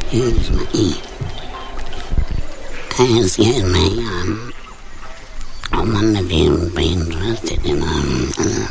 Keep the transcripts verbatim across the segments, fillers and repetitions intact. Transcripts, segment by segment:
Excuse me. Excuse me, um, I wonder if you'd be interested in, um,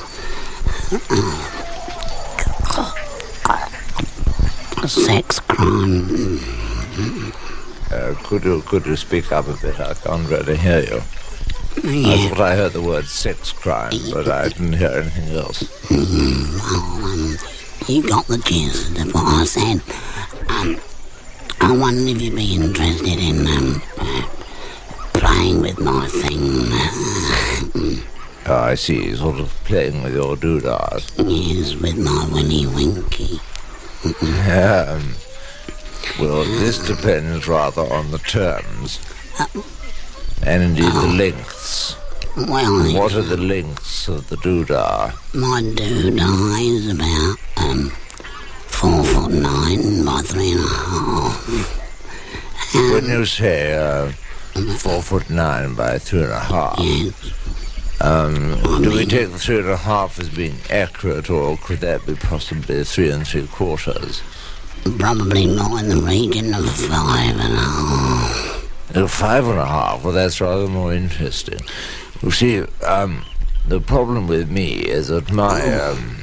uh, a sex crime. Uh, could you could you speak up a bit? I can't really hear you. Yeah. I thought I heard the word sex crime, but I didn't hear anything else. Mm, well, um, you got the gist of what I said. Um, I wonder if you'd be interested in, um, uh, playing with my thing. Oh, I see, sort of playing with your doodahs. Yes, with my Winnie Winky. Um, well, this depends rather on the terms. And indeed the lengths. Well, What are the lengths of the doodah? my doodah is about, um, four foot nine by three and a half. When you say uh, four foot nine by three and a half, Yes. um, do we take the three and a half as being accurate, or could that be possibly three and three quarters? Probably more in the region of five and a half. Uh, five and a half? Well, that's rather more interesting. You see, um, the problem with me is that my um,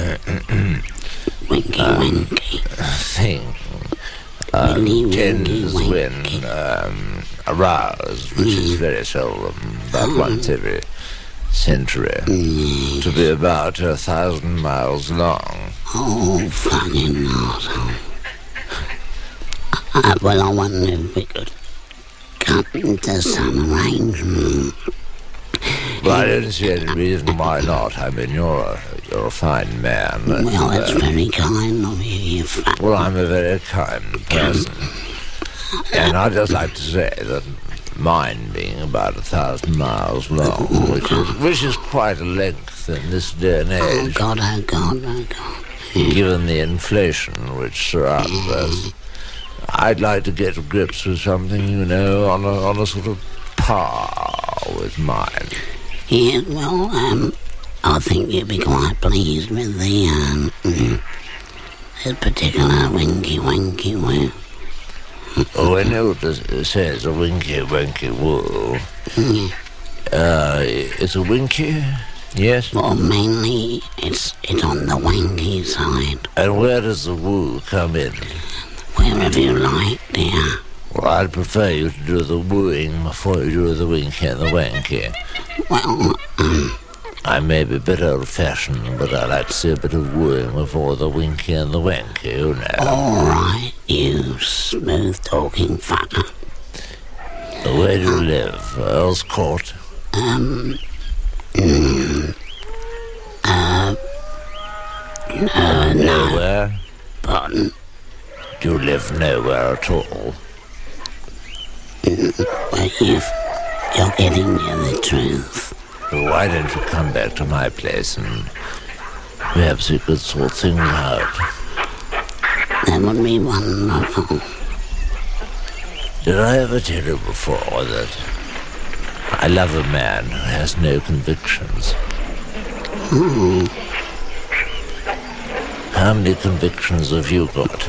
Winky um, Winky. thing uh, Winky, tends winky, when winky. um, aroused, which is very seldom, about once every century, Yes. to be about a thousand miles long. Oh, fucking arsehole. Uh, well, I wonder if we could come into some arrangement. Well, I don't see any reason why not. I mean, you're a, you're a fine man. and, Well, that's uh, very kind of you, you fat. Well, I'm a very kind person. And I'd just like to say that mine being about a thousand miles long, which is, which is quite a length in this day and Oh, age, God, oh, God, oh, God. given the inflation which surrounds us. I'd like to get to grips with something, you know, on a, on a sort of par with mine. Yeah, well, um, I think you'd be quite pleased with the, um, mm, this particular Winky Winky Woo. Oh, when it says a winky winky woo, uh, it's a winky, yes? Well, mainly, it's, it's on the wanky side. And where does the woo come in? Wherever you like, dear. Well, I'd prefer you to do the wooing before you do the winky and the wanky. Well, um, I may be a bit old-fashioned, but I like to see a bit of wooing before the winky and the wanky, you know. all right, you smooth-talking fucker. Where do you live? Earl's Court? Um, mm, uh, no, no, Nowhere? pardon. Do you live nowhere at all? Well, you've, you're getting near the truth. Well, why don't you come back to my place and perhaps we could sort things out? That would be wonderful. Did I ever tell you before that I love a man who has no convictions? Hmm. How many convictions have you got?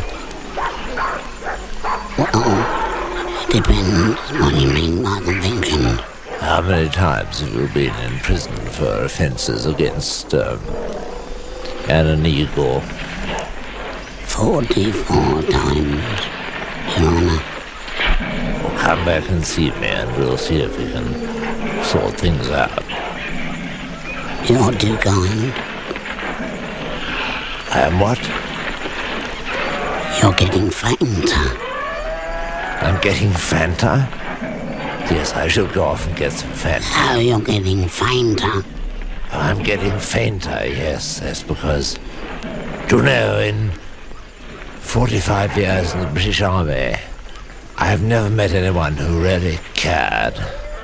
Well, it depends what you mean by conviction. How many times have you been in prison for offences against um, an eagle? Forty-four times, Your Honour. Well, come back and see me and we'll see if we can sort things out. You're too kind. I am what? You're getting fainter. I'm getting Fanta? Yes, I shall go off and get some Fanta. Oh, you're getting fainter. I'm getting fainter, yes. That's because, do you know, in forty-five years in the British Army, I have never met anyone who really cared.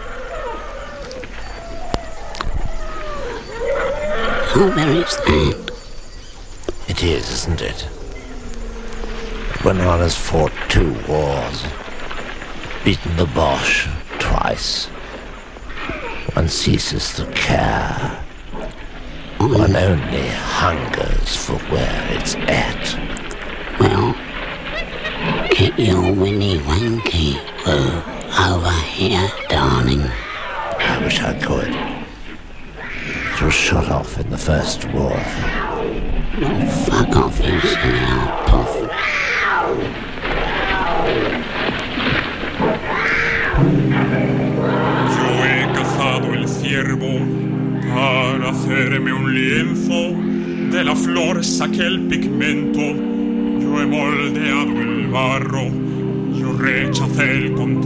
How very sad. It is, isn't it? When one has fought two wars, beaten the Boche twice, one ceases to care. One only hungers for where it's at. Well, get your Willy Wanky woo over here, darling. I wish I could. It was shot off in the First War. Oh, fuck off, you silly old puff. Yo he cazado el ciervo para hacerme un lienzo. De la flor saqué el pigmento. Yo he moldeado el barro. Yo rechacé el contrato.